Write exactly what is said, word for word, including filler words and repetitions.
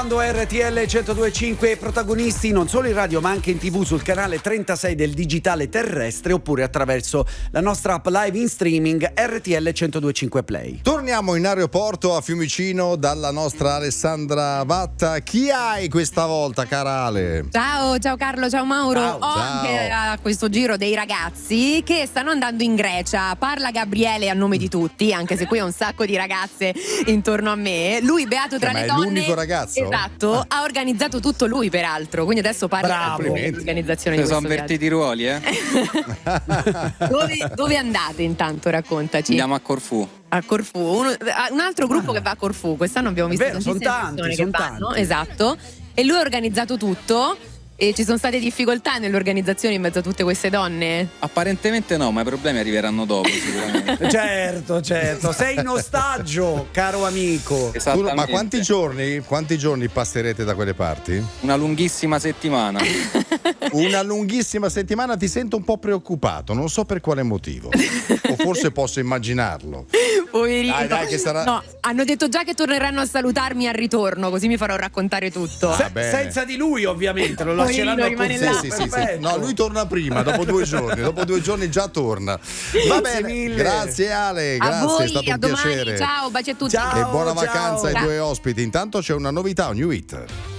R T L centodue e cinque, protagonisti non solo in radio ma anche in tv sul canale trentasei del digitale terrestre oppure attraverso la nostra app live in streaming R T L centodue e cinque Play. Torniamo in aeroporto a Fiumicino dalla nostra Alessandra Vatta. Chi hai questa volta, cara Ale? Ciao, ciao Carlo, ciao Mauro. Ciao, Ho ciao. anche a questo giro dei ragazzi che stanno andando in Grecia. Parla Gabriele a nome di tutti, anche se qui ho un sacco di ragazze intorno a me. Lui, beato tra Eh, ma le è donne. l'unico ragazzo? Esatto, Ah. ha organizzato tutto lui peraltro, quindi adesso parla dell'organizzazione di Si sono questo invertiti i ruoli, eh? viaggio. dove, dove andate intanto? Raccontaci. Andiamo a Corfù. A Corfù, Uno- un altro gruppo che va a Corfù. Quest'anno abbiamo visto vero, son tantissime tanti, persone son che vanno, tanti. esatto. E lui ha organizzato tutto. E ci sono state difficoltà nell'organizzazione in mezzo a tutte queste donne? Apparentemente no, ma i problemi arriveranno dopo sicuramente. Certo, certo, sei in ostaggio, caro amico. Tu- Esattamente. ma quanti giorni, quanti giorni passerete da quelle parti? Una lunghissima settimana. Una lunghissima settimana. Ti sento un po' preoccupato, non so per quale motivo. O forse posso immaginarlo. Poverino. Dai, dai, che sarà- No, hanno detto già che torneranno a salutarmi al ritorno, così mi farò raccontare tutto. Se- bene. senza di lui ovviamente, lo Poverino, lasceranno a rimane Corfù. là. Sì, sì, sì, sì. Perfetto. No, lui torna prima, dopo due giorni. Dopo due giorni già torna. Va Grazie bene. mille. Grazie Ale, A grazie, voi, è stato a un domani, piacere. ciao, baci a tutti. Ciao. E buona ciao. vacanza ai Ciao. due ospiti. Intanto c'è una novità, un new hit.